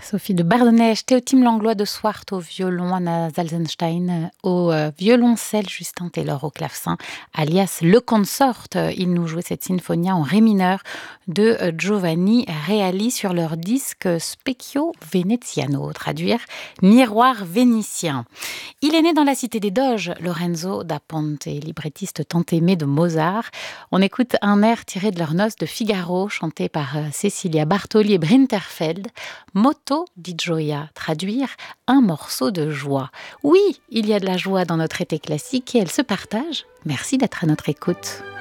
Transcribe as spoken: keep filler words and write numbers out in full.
Sophie de Bardonnèche, Théotime Langlois de Swart au violon, Anna Zalzenstein au euh, violoncelle, Justin Taylor au clavecin, alias Le Consort. Ils nous jouaient cette sinfonia en ré mineur de euh, Giovanni Reali sur leur disque Specchio Veneziano, traduire miroir vénitien. Il est né dans la cité des Doges, Lorenzo da Ponte, librettiste tant aimé de Mozart. On écoute un air tiré de leurs noces de Figaro, chanté par euh, Cecilia Bartoli et Brinterfeld, Moto di Gioia, traduire un morceau de joie. Oui, il y a de la joie dans notre été classique et elle se partage. Merci d'être à notre écoute.